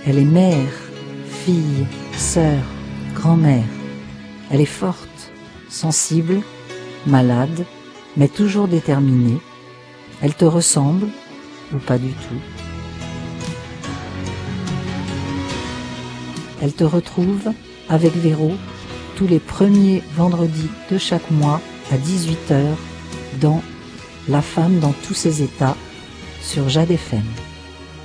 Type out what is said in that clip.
Elle est mère, fille, sœur, grand-mère. Elle est forte, sensible, malade, mais toujours déterminée. Elle te ressemble ou pas du tout. Elle te retrouve avec Véro tous les premiers vendredis de chaque mois à 18 h dans La femme dans tous ses états sur Jade FM.